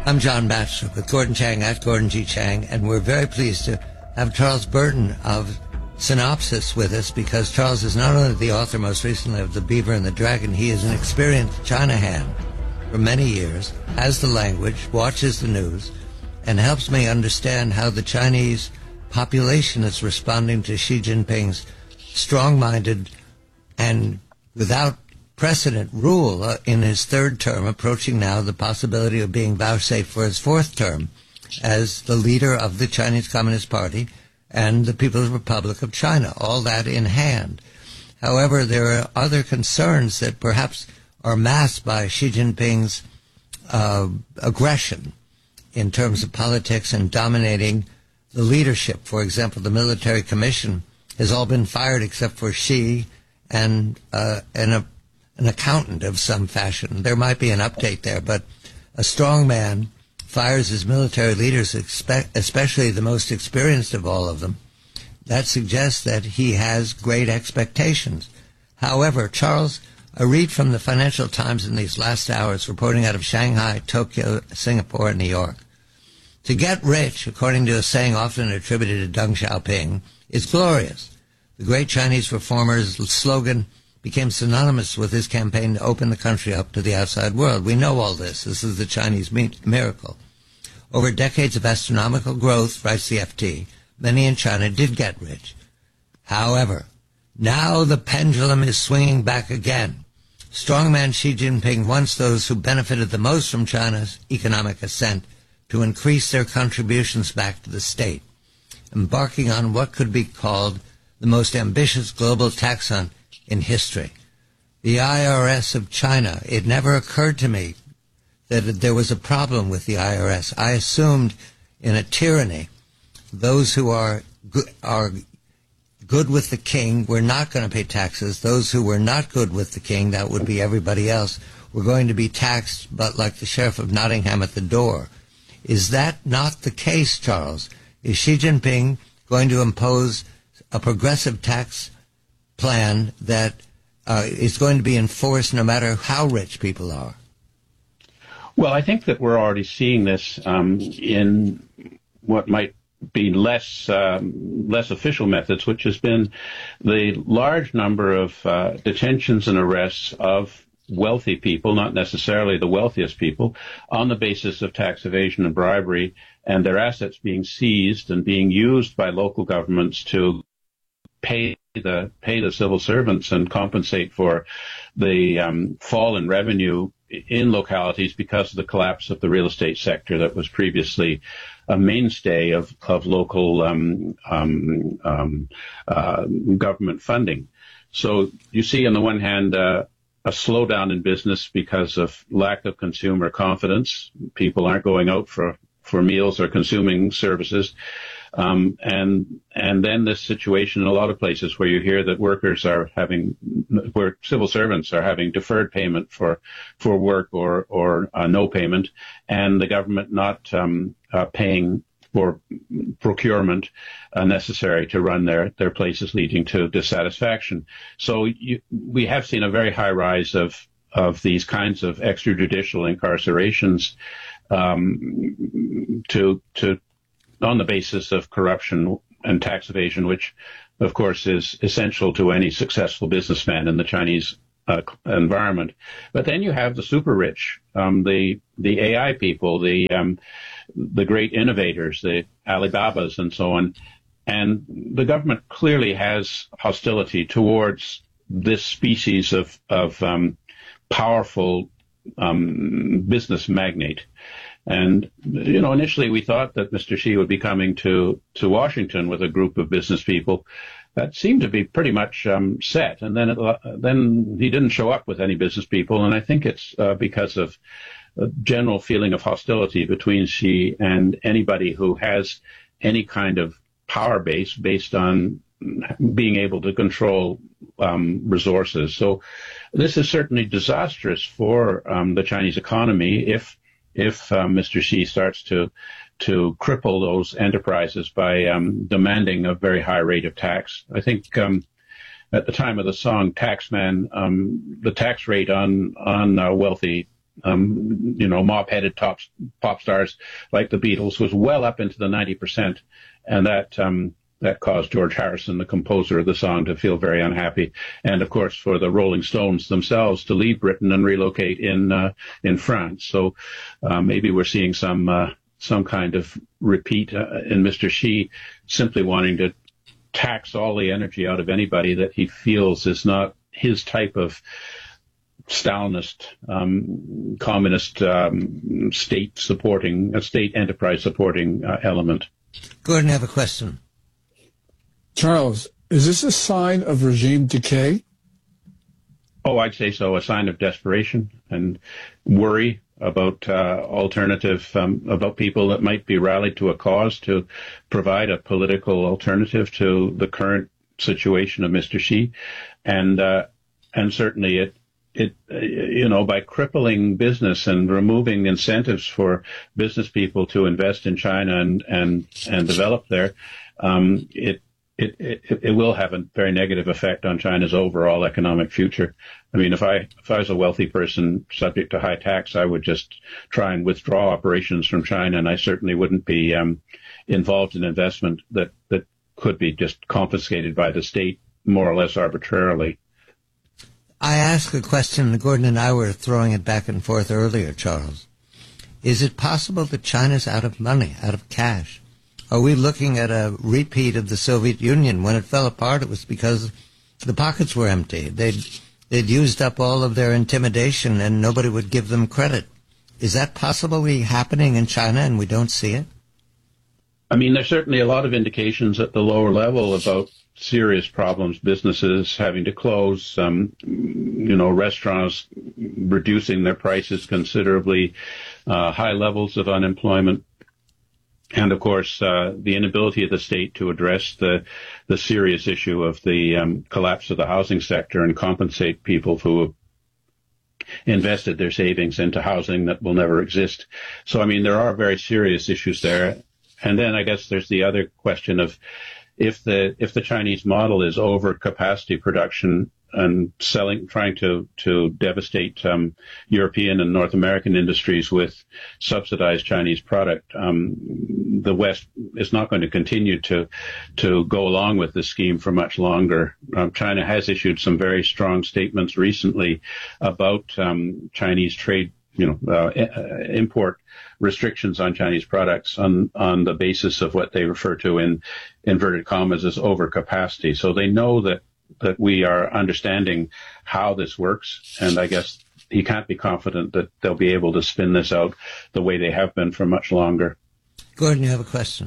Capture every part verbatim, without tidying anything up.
I'm John Batchelor with Gordon Chang at Gordon G. Chang, and we're very pleased to have Charles Burton of Synopsys with us, because Charles is not only the author most recently of The Beaver and the Dragon, he is an experienced China hand for many years, has the language, watches the news, and helps me understand how the Chinese population is responding to Xi Jinping's strong-minded and without precedent rule uh, in his third term, approaching now the possibility of being vouchsafed for his fourth term as the leader of the Chinese Communist Party and the People's Republic of China, all that in hand. However, there are other concerns that perhaps are masked by Xi Jinping's uh, aggression in terms of politics and dominating the leadership. For example, the military commission has all been fired except for Xi and, uh, and a an accountant of some fashion. There might be an update there, but a strong man fires his military leaders, especially the most experienced of all of them. That suggests that he has great expectations. However, Charles, I read from the Financial Times in these last hours, reporting out of Shanghai, Tokyo, Singapore, and New York. To get rich, according to a saying often attributed to Deng Xiaoping, is glorious. The great Chinese reformer's slogan became synonymous with his campaign to open the country up to the outside world. We know all this. This is the Chinese mi- miracle. Over decades of astronomical growth, writes the F T, many in China did get rich. However, now the pendulum is swinging back again. Strongman Xi Jinping wants those who benefited the most from China's economic ascent to increase their contributions back to the state, embarking on what could be called the most ambitious global tax hunt in history. The I R S of China, it never occurred to me that there was a problem with the I R S. I assumed in a tyranny, those who are good, are good with the king were not going to pay taxes. Those who were not good with the king, that would be everybody else, were going to be taxed, but like the sheriff of Nottingham at the door. Is that not the case, Charles? Is Xi Jinping going to impose a progressive tax plan that uh, is going to be enforced no matter how rich people are? Well, I think that we're already seeing this um, in what might be less um, less official methods, which has been the large number of uh, detentions and arrests of wealthy people, not necessarily the wealthiest people, on the basis of tax evasion and bribery, and their assets being seized and being used by local governments to pay the pay the civil servants and compensate for the um, fall in revenue in localities because of the collapse of the real estate sector that was previously a mainstay of of local um, um, um, uh, government funding. So you see, on the one hand, uh, a slowdown in business because of lack of consumer confidence. People aren't going out for for meals or consuming services. Um, and, and then this situation in a lot of places where you hear that workers are having, where civil servants are having deferred payment for, for work or, or, uh, no payment, and the government not, um, uh, paying for procurement, uh, necessary to run their, their places, leading to dissatisfaction. So you, we have seen a very high rise of, of these kinds of extrajudicial incarcerations, um, to, to, on the basis of corruption and tax evasion, which, of course, is essential to any successful businessman in the Chinese uh, environment. But then you have the super rich, um, the the A I people, the um, the great innovators, the Alibabas, and so on. And the government clearly has hostility towards this species of of um, powerful um, business magnate. And, you know, initially we thought that Mister Xi would be coming to, to Washington with a group of business people. That seemed to be pretty much um, set. And then it, uh, then he didn't show up with any business people. And I think it's uh, because of a general feeling of hostility between Xi and anybody who has any kind of power base based on being able to control um, resources. So this is certainly disastrous for um, the Chinese economy if if uh, Mister Xi starts to to cripple those enterprises by um, demanding a very high rate of tax. I think um, at the time of the song Taxman, um, the tax rate on on uh, wealthy um, you know, mop-headed top, pop stars like the Beatles was well up into the ninety percent. And that, um, that caused George Harrison, the composer of the song, to feel very unhappy. And of course, for the Rolling Stones themselves to leave Britain and relocate in, uh, in France. So, uh, maybe we're seeing some, uh, some kind of repeat uh, in Mister Xi simply wanting to tax all the energy out of anybody that he feels is not his type of Stalinist, um, communist, um, state supporting, a state enterprise supporting uh, element. Gordon, I have a question. Charles, is this a sign of regime decay? Oh, I'd say so. A sign of desperation and worry about uh, alternative, um, about people that might be rallied to a cause to provide a political alternative to the current situation of Mister Xi. And, uh, and certainly it, it, uh, you know, by crippling business and removing incentives for business people to invest in China and, and, and develop there, um, it, It, it it will have a very negative effect on China's overall economic future. I mean, if I if I was a wealthy person subject to high tax, I would just try and withdraw operations from China, and I certainly wouldn't be um, involved in investment that that could be just confiscated by the state more or less arbitrarily. I asked a question, Gordon and I were throwing it back and forth earlier, Charles. Is it possible that China's out of money, out of cash? Are we looking at a repeat of the Soviet Union? When it fell apart, it was because the pockets were empty. They'd, they'd used up all of their intimidation and nobody would give them credit. Is that possibly happening in China and we don't see it? I mean, there's certainly a lot of indications at the lower level about serious problems, businesses having to close, um, you know, restaurants reducing their prices considerably, uh, high levels of unemployment. And, of course, uh, the inability of the state to address the the serious issue of the um, collapse of the housing sector and compensate people who have invested their savings into housing that will never exist. So, I mean, there are very serious issues there. And then I guess there's the other question of if the if the Chinese model is over capacity production and selling, trying to to devastate um, European and North American industries with subsidized Chinese product, um, the West is not going to continue to to go along with this scheme for much longer. Um, China has issued some very strong statements recently about um, Chinese trade, you know, uh, import restrictions on Chinese products on on the basis of what they refer to in inverted commas as overcapacity. So they know that. that we are understanding how this works, and I guess you can't be confident that they'll be able to spin this out the way they have been for much longer. Gordon, you have a question.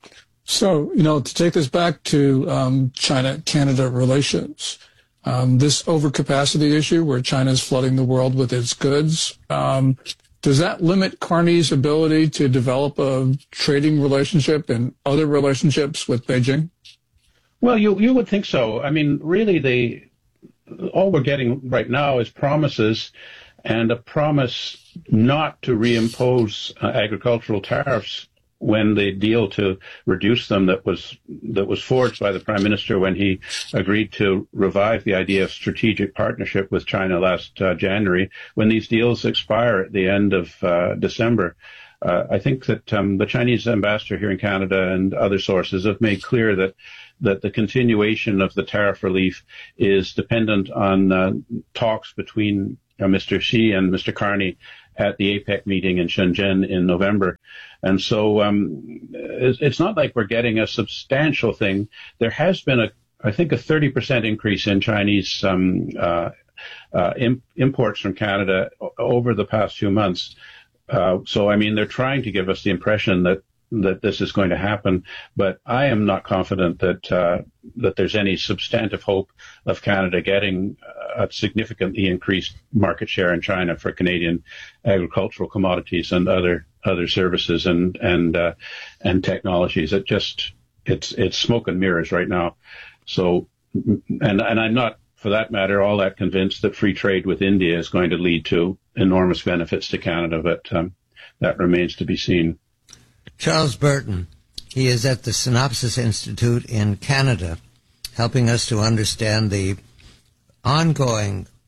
So, you know, to take this back to um, China-Canada relations, um, this overcapacity issue where China is flooding the world with its goods, um, does that limit Carney's ability to develop a trading relationship and other relationships with Beijing? Well, you you would think so. I mean, really, the all we're getting right now is promises, and a promise not to reimpose uh, agricultural tariffs when the deal to reduce them that was that was forged by the Prime Minister when he agreed to revive the idea of strategic partnership with China last uh, January, when these deals expire at the end of uh, December. Uh, I think that um, the Chinese ambassador here in Canada and other sources have made clear that that the continuation of the tariff relief is dependent on uh, talks between uh, Mister Xi and Mister Carney at the APEC meeting in Shenzhen in November. And so um, it's not like we're getting a substantial thing. There has been, a, I think, a thirty percent increase in Chinese um, uh, uh, imp- imports from Canada over the past few months. Uh, so, I mean, they're trying to give us the impression that that this is going to happen, but I am not confident that uh, that there's any substantive hope of Canada getting a significantly increased market share in China for Canadian agricultural commodities and other other services and and uh, and technologies. It just it's it's smoke and mirrors right now. So, and and I'm not, for that matter, all that convinced that free trade with India is going to lead to enormous benefits to Canada, but um, that remains to be seen. Charles Burton, he is at the Synopsis Institute in Canada, helping us to understand the ongoing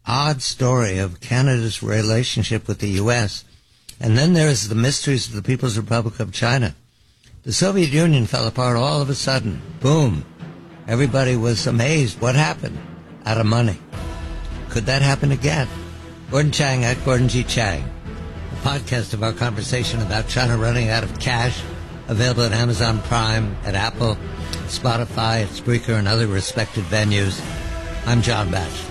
odd story of Canada's relationship with the U S. And then there's the mysteries of the People's Republic of China. The Soviet Union fell apart all of a sudden. Boom. Everybody was amazed. What happened? Out of money. Could that happen again? Gordon Chang at Gordon G. Chang. A podcast of our conversation about China running out of cash, available at Amazon Prime, at Apple, Spotify, at Spreaker, and other respected venues. I'm John Batchelor.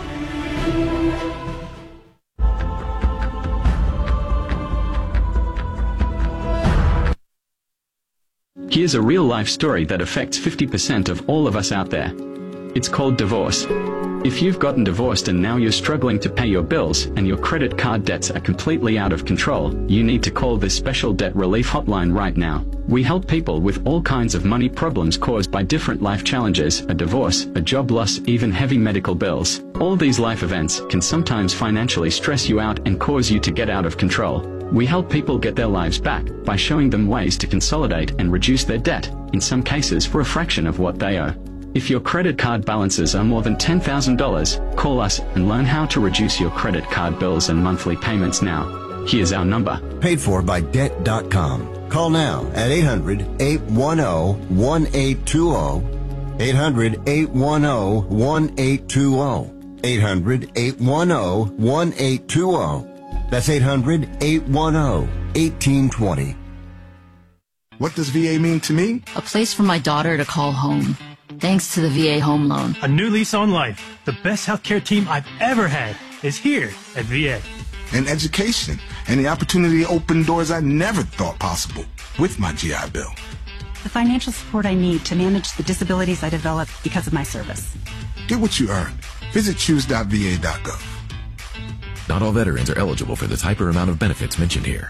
Here's a real-life story that affects fifty percent of all of us out there. It's called divorce. If you've gotten divorced and now you're struggling to pay your bills and your credit card debts are completely out of control, you need to call this special debt relief hotline right now. We help people with all kinds of money problems caused by different life challenges, a divorce, a job loss, even heavy medical bills. All these life events can sometimes financially stress you out and cause you to get out of control. We help people get their lives back by showing them ways to consolidate and reduce their debt, in some cases for a fraction of what they owe. If your credit card balances are more than ten thousand dollars, call us and learn how to reduce your credit card bills and monthly payments now. Here's our number. Paid for by debt dot com. Call now at eight hundred, eight one zero, one eight two zero. eight hundred, eight one zero, one eight two zero. eight hundred, eight one zero, one eight two zero. That's eight hundred, eight one zero, one eight two zero. What does V A mean to me? A place for my daughter to call home. Thanks to the V A Home Loan. A new lease on life. The best healthcare team I've ever had is here at V A. And education, and the opportunity to open doors I never thought possible with my G I Bill. The financial support I need to manage the disabilities I developed because of my service. Get what you earn. Visit choose dot v a dot gov. Not all veterans are eligible for the type or amount of benefits mentioned here.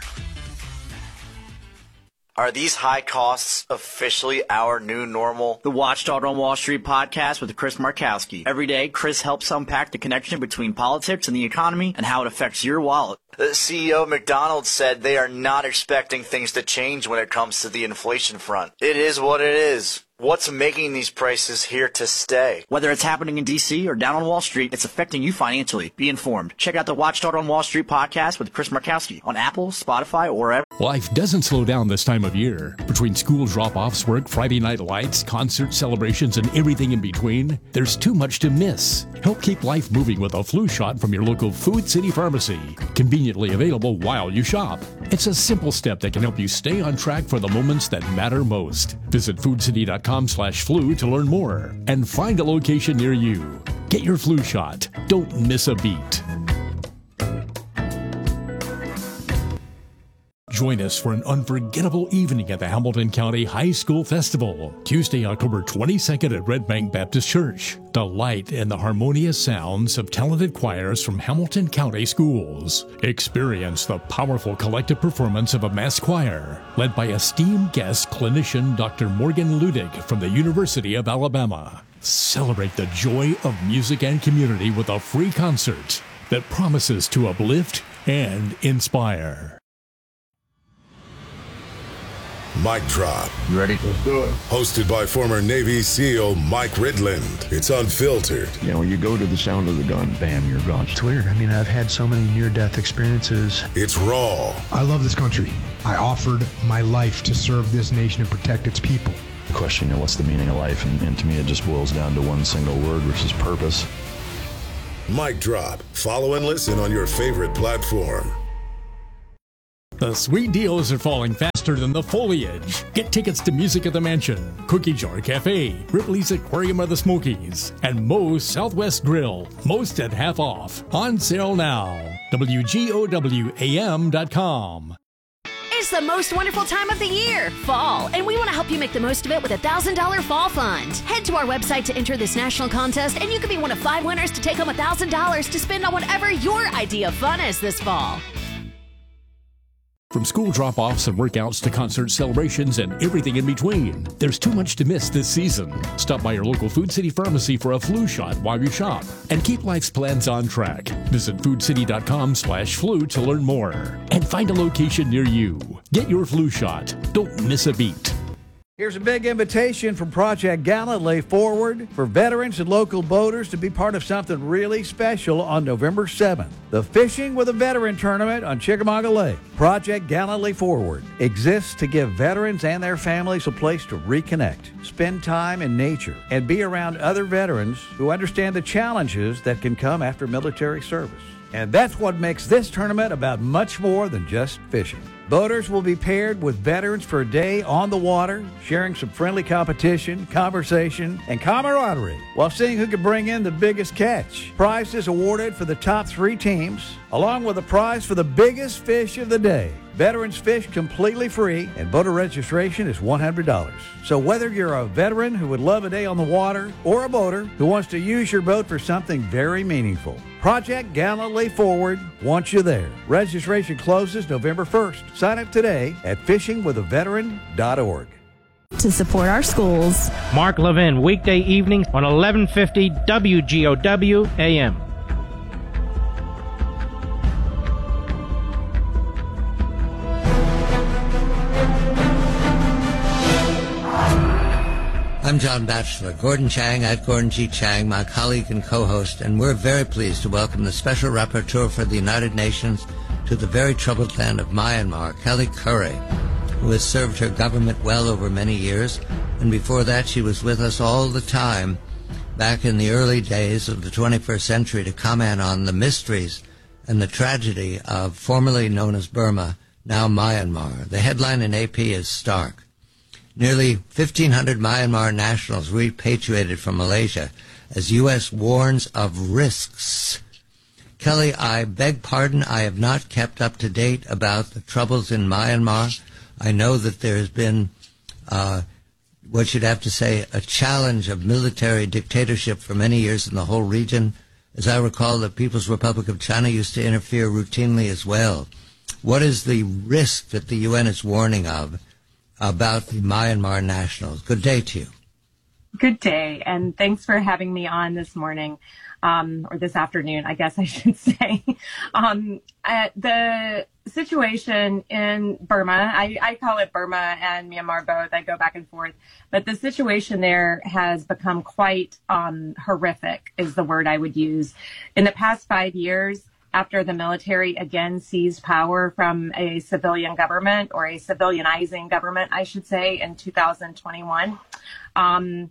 Are these high costs officially our new normal? The Watchdog on Wall Street podcast with Chris Markowski. Every day, Chris helps unpack the connection between politics and the economy and how it affects your wallet. The C E O of McDonald's said they are not expecting things to change when it comes to the inflation front. It is what it is. What's making these prices here to stay? Whether it's happening in D C or down on Wall Street, it's affecting you financially. Be informed. Check out the Watchdog on Wall Street podcast with Chris Markowski on Apple, Spotify, or wherever. Life doesn't slow down this time of year. Between school drop-offs, work, Friday night lights, concert celebrations, and everything in between, there's too much to miss. Help keep life moving with a flu shot from your local Food City Pharmacy. Conveniently available while you shop. It's a simple step that can help you stay on track for the moments that matter most. Visit food city dot com slash flu to learn more and find a location near you. Get your flu shot. Don't miss a beat. Join us for an unforgettable evening at the Hamilton County High School Festival, Tuesday, October twenty-second at Red Bank Baptist Church. Delight in the harmonious sounds of talented choirs from Hamilton County schools. Experience the powerful collective performance of a mass choir, led by esteemed guest clinician Doctor Morgan Ludig from the University of Alabama. Celebrate the joy of music and community with a free concert that promises to uplift and inspire. Mic Drop. You ready? Let's do it. Hosted by former Navy SEAL Mike Ridland. It's unfiltered. You know, when you go to the sound of the gun, bam, you're gone. It's weird. I mean, I've had so many near-death experiences. It's raw. I love this country. I offered my life to serve this nation and protect its people. The question, you know, what's the meaning of life? And, and to me, it just boils down to one single word, which is purpose. Mic Drop. Follow and listen on your favorite platform. The sweet deals are falling faster than the foliage. Get tickets to Music at the Mansion, Cookie Jar Cafe, Ripley's Aquarium of the Smokies, and Moe's Southwest Grill. Most at half off. On sale now. W G O W A M dot com. It's the most wonderful time of the year, fall, and we want to help you make the most of it with a one thousand dollars fall fund. Head to our website to enter this national contest, and you could be one of five winners to take home one thousand dollars to spend on whatever your idea of fun is this fall. From school drop-offs and workouts to concert celebrations and everything in between, there's too much to miss this season. Stop by your local Food City Pharmacy for a flu shot while you shop and keep life's plans on track. Visit food city dot com slash flu to learn more and find a location near you. Get your flu shot. Don't miss a beat. Here's a big invitation from Project Galilee Forward for veterans and local boaters to be part of something really special on November seventh. The Fishing with a Veteran Tournament on Chickamauga Lake. Project Galilee Forward exists to give veterans and their families a place to reconnect, spend time in nature, and be around other veterans who understand the challenges that can come after military service. And that's what makes this tournament about much more than just fishing. Boaters will be paired with veterans for a day on the water, sharing some friendly competition, conversation, and camaraderie, while seeing who can bring in the biggest catch. Prizes awarded for the top three teams, along with a prize for the biggest fish of the day. Veterans fish completely free, and boater registration is one hundred dollars. So whether you're a veteran who would love a day on the water, or a boater who wants to use your boat for something very meaningful, Project Galilee Forward wants you there. Registration closes November first. Sign up today at fishing with a veteran dot org. To support our schools. Mark Levin, weekday evenings on eleven fifty W G O W A M. I'm John Batchelor, Gordon Chang at Gordon G. Chang, my colleague and co-host, and we're very pleased to welcome the Special Rapporteur for the United Nations to the very troubled land of Myanmar, Kelly Currie, who has served her government well over many years, and before that she was with us all the time back in the early days of the twenty-first century to comment on the mysteries and the tragedy of formerly known as Burma, now Myanmar. The headline in A P is stark. Nearly fifteen hundred Myanmar nationals repatriated from Malaysia as U S warns of risks. Kelly, I beg pardon, I have not kept up to date about the troubles in Myanmar. I know that there has been, uh, what you'd have to say, a challenge of military dictatorship for many years in the whole region. As I recall, the People's Republic of China used to interfere routinely as well. What is the risk that the U N is warning of about the Myanmar nationals? Good day to you. Good day, and thanks for having me on this morning, um, or this afternoon, I guess I should say. um, uh, the situation in Burma, I, I call it Burma and Myanmar both, I go back and forth, but the situation there has become quite um, horrific, is the word I would use. In the past five years, after the military again seized power from a civilian government, or a civilianizing government, I should say, in two thousand twenty-one, um,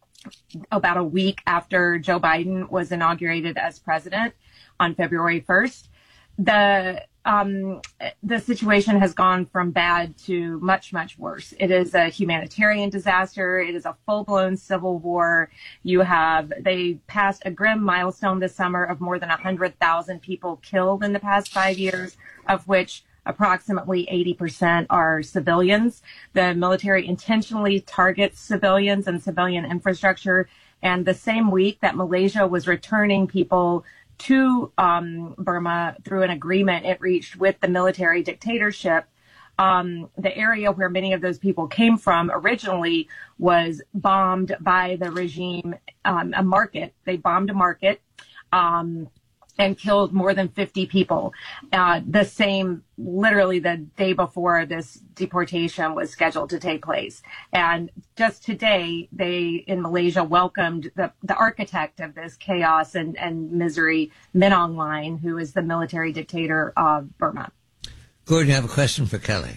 about a week after Joe Biden was inaugurated as president on February first, the um, the situation has gone from bad to much, much worse. It is a humanitarian disaster. It is a full-blown civil war. You have, they passed a grim milestone this summer of more than one hundred thousand people killed in the past five years, of which approximately eighty percent are civilians. The military intentionally targets civilians and civilian infrastructure. And the same week that Malaysia was returning people to um, Burma through an agreement it reached with the military dictatorship, um, the area where many of those people came from originally was bombed by the regime, um, a market. They bombed a market um, and killed more than fifty people. Uh, the same, literally the day before this deportation was scheduled to take place. And just today, they in Malaysia welcomed the, the architect of this chaos and, and misery, Min Aung Hlaing, who is the military dictator of Burma. Gordon, you have a question for Kelly.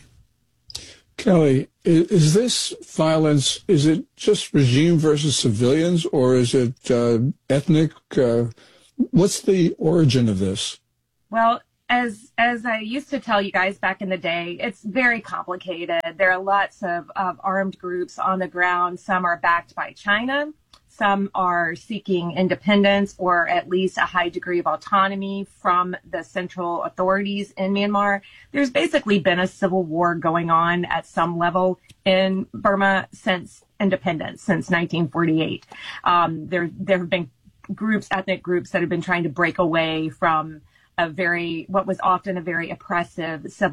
Kelly, is, is this violence, is it just regime versus civilians, or is it uh, ethnic? Uh, what's the origin of this? Well, as as I used to tell you guys back in the day, it's very complicated. There are lots of, of armed groups on the ground. Some are backed by China. Some are seeking independence or at least a high degree of autonomy from the central authorities in Myanmar. There's basically been a civil war going on at some level in Burma since independence, since nineteen forty-eight. Um, there, there have been groups, ethnic groups that have been trying to break away from a very, what was often a very oppressive civil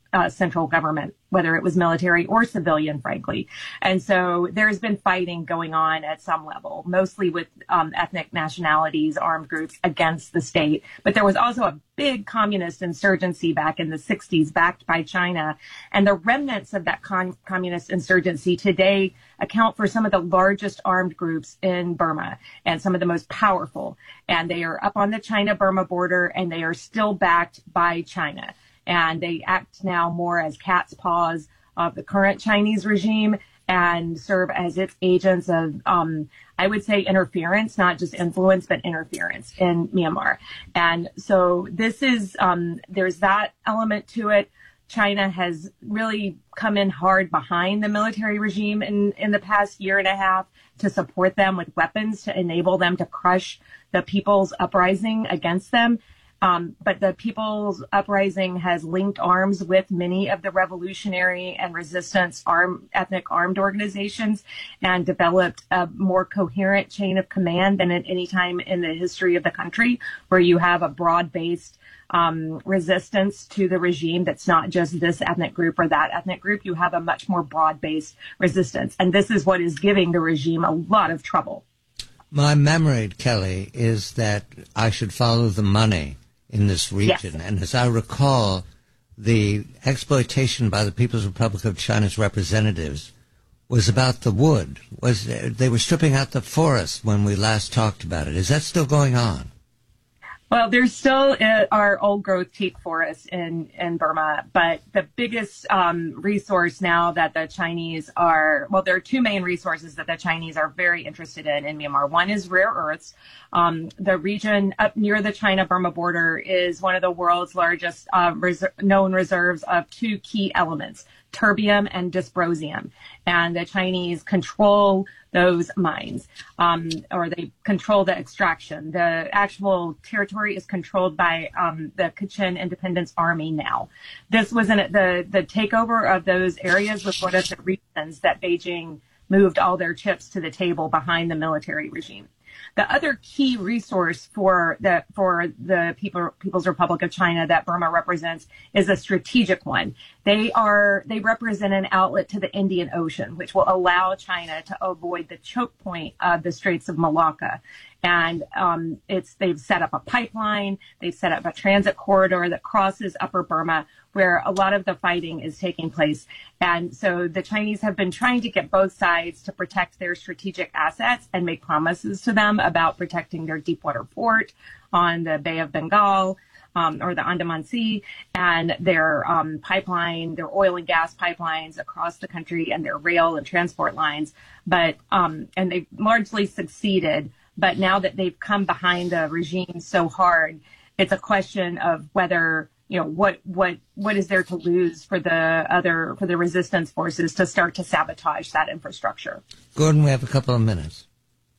uh, central government, whether it was military or civilian, frankly. And so there's been fighting going on at some level, mostly with um, ethnic nationalities, armed groups against the state. But there was also a big communist insurgency back in the sixties, backed by China. And the remnants of that con- communist insurgency today account for some of the largest armed groups in Burma and some of the most powerful. And they are up on the China-Burma border, and they are still backed by China. And they act now more as cat's paws of the current Chinese regime and serve as its agents of, um, I would say, interference, not just influence, but interference in Myanmar. And so this is, um, there's that element to it. China has really come in hard behind the military regime in, in the past year and a half to support them with weapons to enable them to crush the people's uprising against them. Um, but the People's Uprising has linked arms with many of the revolutionary and resistance arm, ethnic armed organizations and developed a more coherent chain of command than at any time in the history of the country, where you have a broad-based um, resistance to the regime that's not just this ethnic group or that ethnic group. You have a much more broad-based resistance. And this is what is giving the regime a lot of trouble. My memory, Kelly, is that I should follow the money in this region. Yes. And as I recall, the exploitation by the People's Republic of China's representatives was about the wood. Was they were stripping out the forest when we last talked about it. Is that still going on? Well, there's still uh, our old growth teak forests in, in Burma, but the biggest um, resource now that the Chinese are, well, there are two main resources that the Chinese are very interested in in Myanmar. One is rare earths. Um, the region up near the China-Burma border is one of the world's largest uh, res- known reserves of two key elements, terbium and dysprosium. And the Chinese control those mines, um, or they control the extraction. The actual territory is controlled by um, the Kachin Independence Army now. This was in the the takeover of those areas was one of the reasons that Beijing moved all their chips to the table behind the military regime. The other key resource for the for the People, People's Republic of China that Burma represents is a strategic one. They are they represent an outlet to the Indian Ocean, which will allow China to avoid the choke point of the Straits of Malacca. And um, it's they've set up a pipeline, they've set up a transit corridor that crosses Upper Burma, where a lot of the fighting is taking place. And so the Chinese have been trying to get both sides to protect their strategic assets and make promises to them about protecting their deepwater port on the Bay of Bengal, um, or the Andaman Sea, and their um, pipeline, their oil and gas pipelines across the country, and their rail and transport lines. But um, and they've largely succeeded. But now that they've come behind the regime so hard, it's a question of whether, you know, what what what is there to lose for the other for the resistance forces to start to sabotage that infrastructure. Gordon, we have a couple of minutes.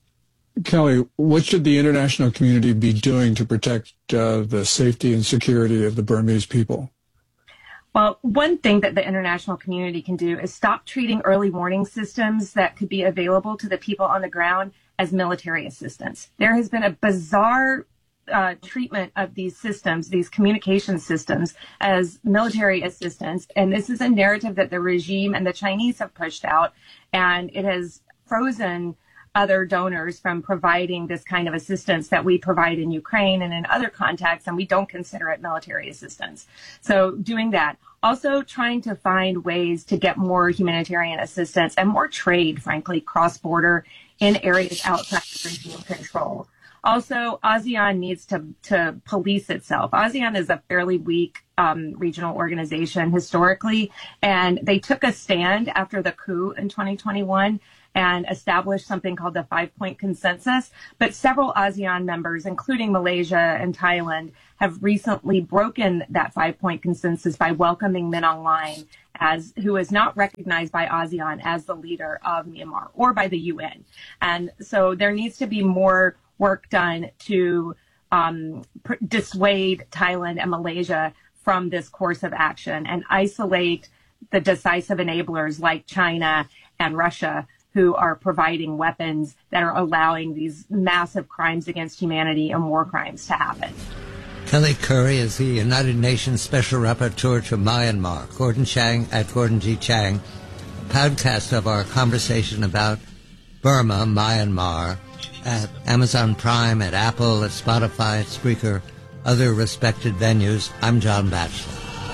Kelly, what should the international community be doing to protect uh, the safety and security of the Burmese people? Well, one thing that the international community can do is stop treating early warning systems that could be available to the people on the ground as military assistance. There has been a bizarre uh, treatment of these systems, these communication systems, as military assistance. And this is a narrative that the regime and the Chinese have pushed out, and it has frozen other donors from providing this kind of assistance that we provide in Ukraine and in other contexts, and we don't consider it military assistance. So doing that. Also trying to find ways to get more humanitarian assistance and more trade, frankly, cross-border in areas outside of regime control. Also, ASEAN needs to, to police itself. ASEAN is a fairly weak um, regional organization historically, and they took a stand after the coup in twenty twenty-one and established something called the five-point consensus. But several ASEAN members, including Malaysia and Thailand, have recently broken that five-point consensus by welcoming Min Aung Hlaing, as who is not recognized by ASEAN as the leader of Myanmar or by the U N. And so there needs to be more work done to um, pr- dissuade Thailand and Malaysia from this course of action and isolate the decisive enablers like China and Russia, who are providing weapons that are allowing these massive crimes against humanity and war crimes to happen. Kelly Curry is the United Nations Special Rapporteur to Myanmar. Gordon Chang at Gordon G. Chang. A podcast of our conversation about Burma, Myanmar, at Amazon Prime, at Apple, at Spotify, at Spreaker, other respected venues. I'm John Batchelor.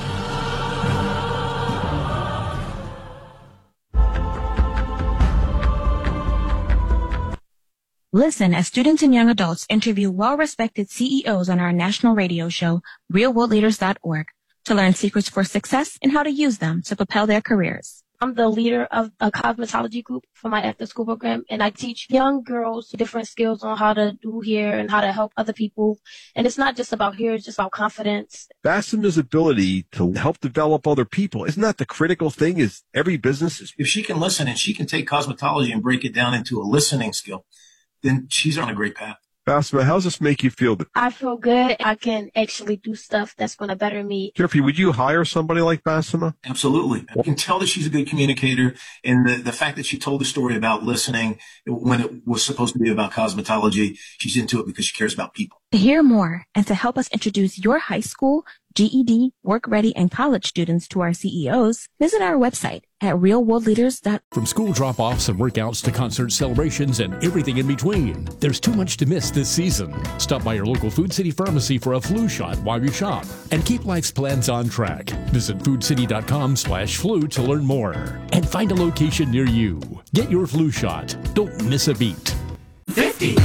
Listen as students and young adults interview well-respected C E Os on our national radio show, real world leaders dot org, to learn secrets for success and how to use them to propel their careers. I'm the leader of a cosmetology group for my after-school program, and I teach young girls different skills on how to do hair and how to help other people. And it's not just about hair, it's just about confidence. Bassema's ability to help develop other people, isn't that the critical thing? Is every business is... If she can listen and she can take cosmetology and break it down into a listening skill, then she's on a great path. Bassema, how does this make you feel? I feel good. I can actually do stuff that's going to better me. Jeffrey, would you hire somebody like Bassema? Absolutely. I can tell that she's a good communicator, and the, the fact that she told the story about listening when it was supposed to be about cosmetology, she's into it because she cares about people. To hear more and to help us introduce your high school, G E D, work-ready, and college students to our C E Os, visit our website at real world leaders dot org. From school drop-offs and workouts to concert celebrations and everything in between, there's too much to miss this season. Stop by your local Food City pharmacy for a flu shot while you shop and keep life's plans on track. Visit food city dot com slash flu to learn more and find a location near you. Get your flu shot. Don't miss a beat. fifty.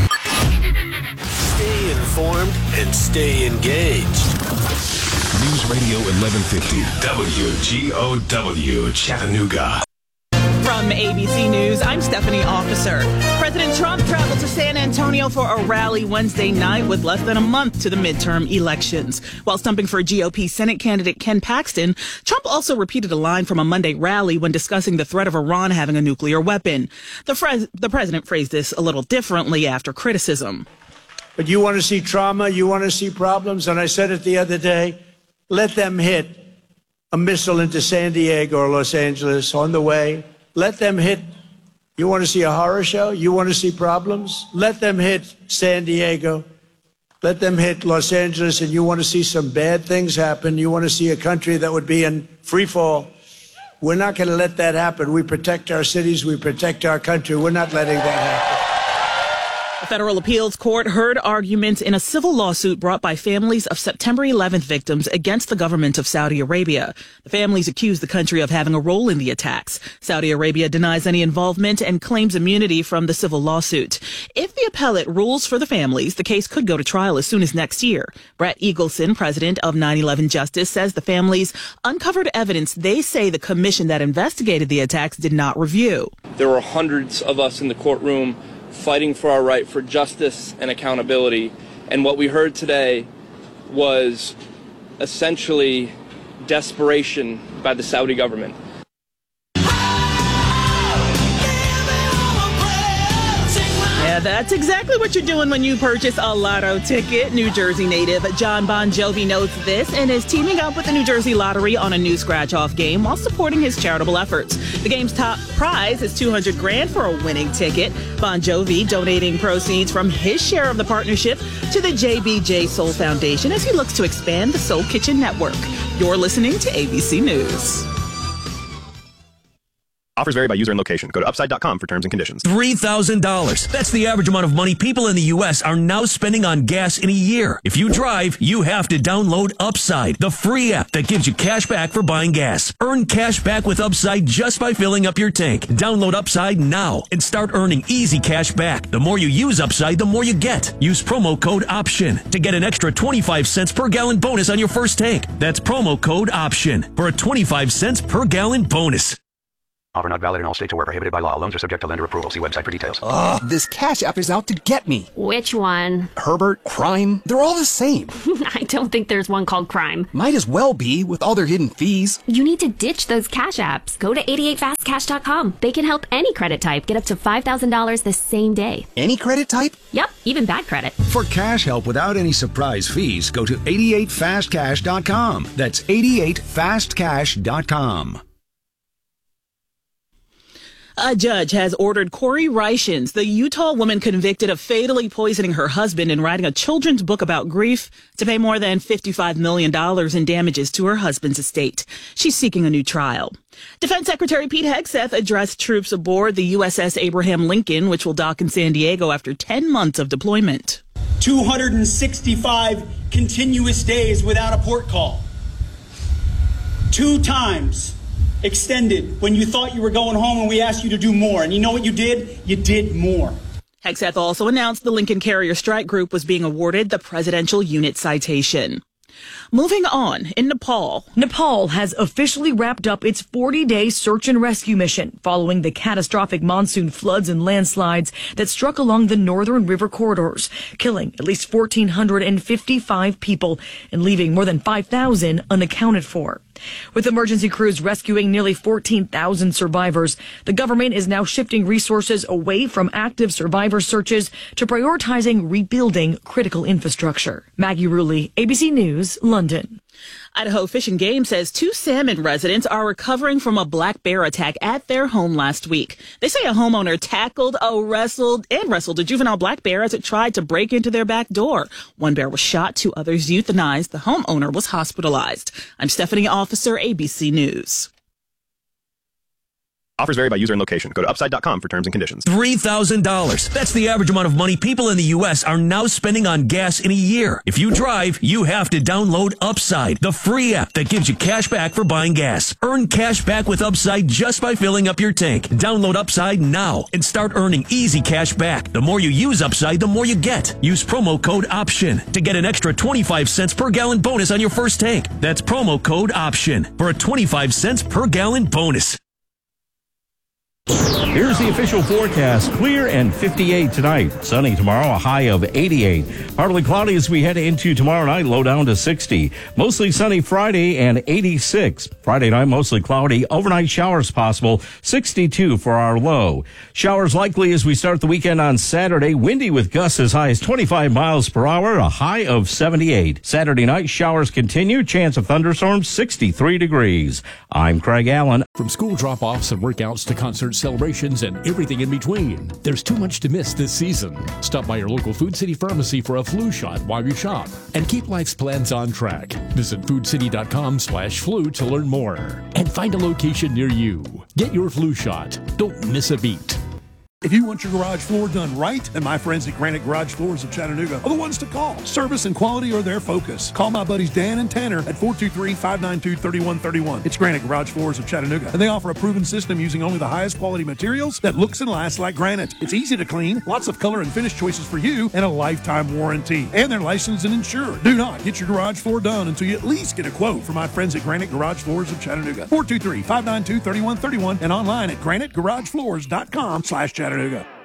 Stay informed and stay engaged. News Radio eleven fifty, W G O W, Chattanooga. From A B C News, I'm Stephanie Officer. President Trump traveled to San Antonio for a rally Wednesday night with less than a month to the midterm elections. While stumping for G O P Senate candidate Ken Paxton, Trump also repeated a line from a Monday rally when discussing the threat of Iran having a nuclear weapon. The, fres- the president phrased this a little differently after criticism. But you want to see trauma, you want to see problems, and I said it the other day, let them hit a missile into San Diego or Los Angeles on the way. Let them hit. You want to see a horror show? You want to see problems? Let them hit San Diego. Let them hit Los Angeles, and you want to see some bad things happen. You want to see a country that would be in free fall. We're not going to let that happen. We protect our cities. We protect our country. We're not letting that happen. The federal appeals court heard arguments in a civil lawsuit brought by families of September eleventh victims against the government of Saudi Arabia. The families accuse the country of having a role in the attacks. Saudi Arabia denies any involvement and claims immunity from the civil lawsuit. If the appellate rules for the families, the case could go to trial as soon as next year. Brett Eagleson, president of nine eleven Justice, says the families uncovered evidence they say the commission that investigated the attacks did not review. There were hundreds of us in the courtroom fighting for our right for justice and accountability. And what we heard today was essentially desperation by the Saudi government. Yeah, that's exactly what you're doing when you purchase a lotto ticket. New Jersey native John Bon Jovi knows this and is teaming up with the New Jersey Lottery on a new scratch-off game while supporting his charitable efforts. The game's top prize is two hundred grand for a winning ticket. Bon Jovi donating proceeds from his share of the partnership to the J B J Soul Foundation as he looks to expand the Soul Kitchen network. You're listening to A B C News. Offers vary by user and location. Go to upside dot com for terms and conditions. three thousand dollars. That's the average amount of money people in the U S are now spending on gas in a year. If you drive, you have to download Upside, the free app that gives you cash back for buying gas. Earn cash back with Upside just by filling up your tank. Download Upside now and start earning easy cash back. The more you use Upside, the more you get. Use promo code OPTION to get an extra twenty-five cents per gallon bonus on your first tank. That's promo code OPTION for a twenty-five cents per gallon bonus. Offer not valid in all states or where prohibited by law. Loans are subject to lender approval. See website for details. Ugh, this Cash App is out to get me. Which one? Herbert, Crime, they're all the same. I don't think there's one called Crime. Might as well be with all their hidden fees. You need to ditch those Cash Apps. Go to eighty-eight fast cash dot com. They can help any credit type get up to five thousand dollars the same day. Any credit type? Yep, even bad credit. For cash help without any surprise fees, go to eighty-eight fast cash dot com. That's eighty-eight fast cash dot com. A judge has ordered Corey Reichens, the Utah woman convicted of fatally poisoning her husband and writing a children's book about grief, to pay more than fifty-five million dollars in damages to her husband's estate. She's seeking a new trial. Defense Secretary Pete Hegseth addressed troops aboard the U S S Abraham Lincoln, which will dock in San Diego after ten months of deployment. two hundred sixty-five continuous days without a port call. Two times extended when you thought you were going home and we asked you to do more. And you know what you did? You did more. Hegseth also announced the Lincoln Carrier Strike Group was being awarded the Presidential Unit Citation. Moving on, in Nepal. Nepal has officially wrapped up its forty-day search and rescue mission following the catastrophic monsoon floods and landslides that struck along the northern river corridors, killing at least one thousand four hundred fifty-five people and leaving more than five thousand unaccounted for. With emergency crews rescuing nearly fourteen thousand survivors, the government is now shifting resources away from active survivor searches to prioritizing rebuilding critical infrastructure. Maggie Rulli, A B C News, London. Idaho Fish and Game says two Salmon residents are recovering from a black bear attack at their home last week. They say a homeowner tackled, oh, wrestled, and wrestled a juvenile black bear as it tried to break into their back door. One bear was shot, two others euthanized. The homeowner was hospitalized. I'm Stephanie Officer, A B C News. Offers vary by user and location. Go to upside dot com for terms and conditions. three thousand dollars. That's the average amount of money people in the U S are now spending on gas in a year. If you drive, you have to download Upside, the free app that gives you cash back for buying gas. Earn cash back with Upside just by filling up your tank. Download Upside now and start earning easy cash back. The more you use Upside, the more you get. Use promo code OPTION to get an extra twenty-five cents per gallon bonus on your first tank. That's promo code OPTION for a twenty-five cents per gallon bonus. Here's the official forecast. Clear and fifty-eight tonight. Sunny tomorrow, a high of eighty-eight. Partly cloudy as we head into tomorrow night, low down to sixty. Mostly sunny Friday and eighty-six. Friday night, mostly cloudy. Overnight showers possible, sixty-two for our low. Showers likely as we start the weekend on Saturday. Windy with gusts as high as twenty-five miles per hour, a high of seventy-eight. Saturday night, showers continue. Chance of thunderstorms, sixty-three degrees. I'm Craig Allen. From school drop-offs and workouts to concert celebrations and everything in between, there's too much to miss this season. Stop by your local Food City pharmacy for a flu shot while you shop and keep life's plans on track. Visit foodcity.com slash flu to learn more and find a location near you. Get your flu shot. Don't miss a beat. If you want your garage floor done right, then my friends at Granite Garage Floors of Chattanooga are the ones to call. Service and quality are their focus. Call my buddies Dan and Tanner at four two three, five nine two, three one three one. It's Granite Garage Floors of Chattanooga, and they offer a proven system using only the highest quality materials that looks and lasts like granite. It's easy to clean, lots of color and finish choices for you, and a lifetime warranty. And they're licensed and insured. Do not get your garage floor done until you at least get a quote from my friends at Granite Garage Floors of Chattanooga. four two three, five nine two, three one three one and online at granite garage floors dot com slash Chattanooga.